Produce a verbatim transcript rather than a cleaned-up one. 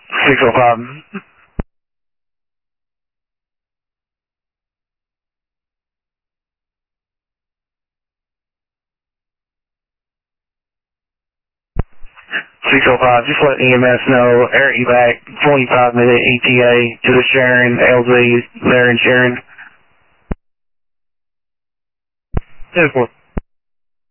six oh five. six oh five, just let E M S know, air evac, twenty-five minute E T A to the Sharon, L Z there in Sharon. ten four.